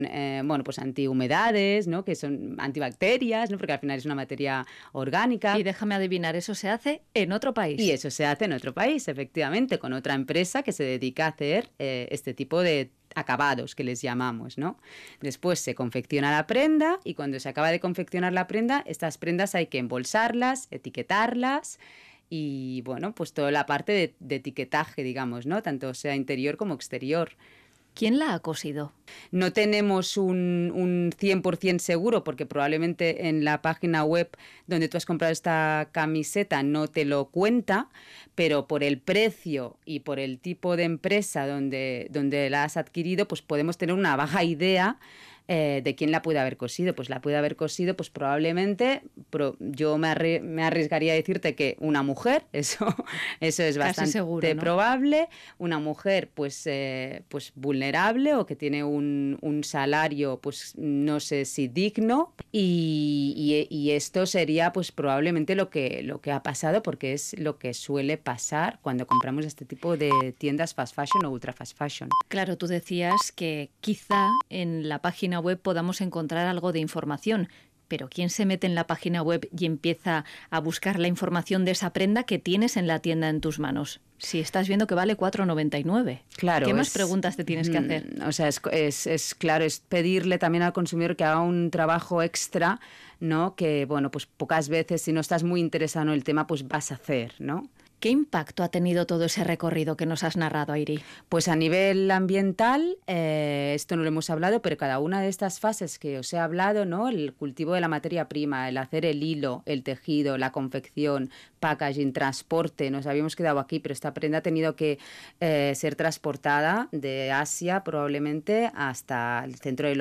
bueno, pues antihumedades, ¿no? Que son antibacterias, ¿no? Porque al final es una materia orgánica. Y déjame adivinar, eso se hace en otro país. Y eso se hace en otro país, efectivamente, con otra empresa que se dedica a hacer este tipo de acabados que les llamamos, ¿no? Después se confecciona la prenda y cuando se acaba de confeccionar la prenda, estas prendas hay que embolsarlas, etiquetarlas y, bueno, pues toda la parte de etiquetaje, digamos, ¿no? Tanto sea interior como exterior. ¿Quién la ha cosido? No tenemos un 100% seguro porque probablemente en la página web donde tú has comprado esta camiseta no te lo cuenta, pero por el precio y por el tipo de empresa donde la has adquirido, pues podemos tener una vaga idea de quién la puede haber cosido. Pues la puede haber cosido, pues probablemente, yo me arriesgaría a decirte que una mujer, eso es bastante seguro, ¿no? probable, una mujer pues vulnerable o que tiene un salario, pues no sé si digno, y esto sería pues probablemente lo que ha pasado, porque es lo que suele pasar cuando compramos este tipo de tiendas fast fashion o ultra fast fashion. Claro, tú decías que quizá en la página web podamos encontrar algo de información, pero ¿quién se mete en la página web y empieza a buscar la información de esa prenda que tienes en la tienda en tus manos? Si estás viendo que vale 4,99. Claro, ¿Qué más preguntas te tienes que hacer? O sea, es claro, es pedirle también al consumidor que haga un trabajo extra, ¿no? Que, bueno, pues pocas veces, si no estás muy interesado en el tema, pues vas a hacer, ¿no? ¿Qué impacto ha tenido todo ese recorrido que nos has narrado, Airi? Pues a nivel ambiental, esto no lo hemos hablado, pero cada una de estas fases que os he hablado, ¿no? El cultivo de la materia prima, el hacer el hilo, el tejido, la confección, packaging, transporte, nos habíamos quedado aquí, pero esta prenda ha tenido que ser transportada de Asia probablemente hasta el centro de